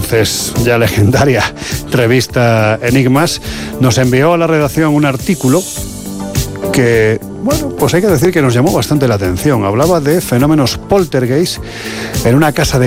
entonces ya legendaria revista Enigmas, nos envió a la redacción un artículo que, bueno, pues hay que decir que nos llamó bastante la atención. Hablaba de fenómenos poltergeist en una casa de